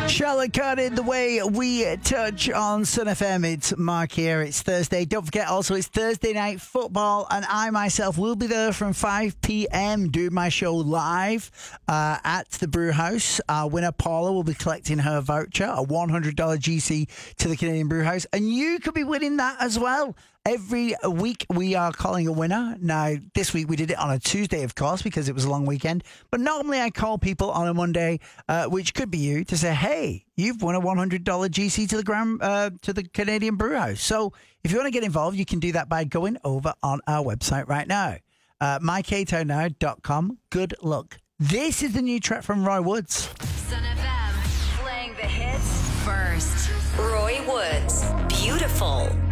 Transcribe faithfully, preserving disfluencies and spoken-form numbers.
Charlotte Carter, the way we touch on Sun F M. It's Mark here. It's Thursday. Don't forget also it's Thursday night football, and I myself will be there from five p.m. doing my show live uh, at the Brew House. Our winner Paula will be collecting her voucher, a one hundred dollars G C to the Canadian Brew House, and you could be winning that as well. Every week we are calling a winner. Now, this week we did it on a Tuesday, of course, because it was a long weekend. But normally I call people on a Monday, uh, which could be you, to say, hey, you've won a one hundred dollars G C to the Grand, uh, to the Canadian Brew House. So if you want to get involved, you can do that by going over on our website right now, uh, my k town now dot com. Good luck. This is the new track from Roy Woods. Sun F M, playing the hits first. Roy Woods, Beautiful.